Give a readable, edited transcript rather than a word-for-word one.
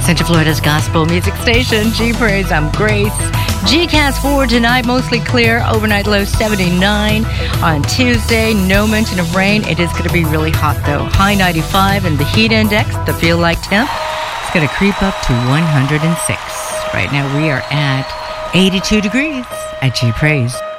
Central Florida's gospel music station, G-Praise. I'm Grace. GCAS for tonight, mostly clear. Overnight low 79. On Tuesday, no mention of rain. It is going to be really hot, though. High 95, and the heat index, the feel-like temp, is going to creep up to 106. Right now, we are at 82 degrees at G-Praise.